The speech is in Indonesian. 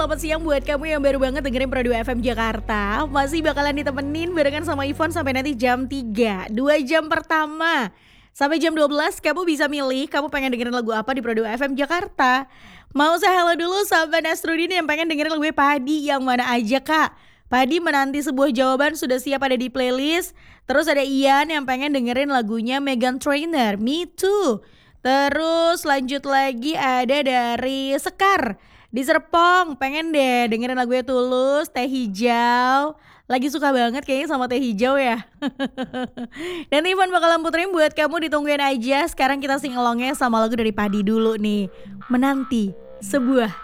selamat siang buat kamu yang baru banget dengerin Pro 2 FM Jakarta. Masih bakalan ditemenin barengan sama Ivon sampai nanti jam 3. 2 jam pertama sampai jam 12 kamu bisa milih kamu pengen dengerin lagu apa di Pro 2 FM Jakarta. Mau saya halo dulu sama Nasrudin yang pengen dengerin lagu Padi yang mana aja kak. Padi menanti sebuah jawaban sudah siap ada di playlist. Terus ada Ian yang pengen dengerin lagunya Meghan Trainor, Me Too. Terus lanjut lagi ada dari Sekar di Serpong, pengen deh dengerin lagunya Tulus, Teh Hijau. Lagi suka banget kayaknya sama Teh Hijau ya. Dan Ivan bakalan puterin buat kamu, ditungguin aja. Sekarang kita sing alongnya sama lagu dari Padi dulu nih. Menanti sebuah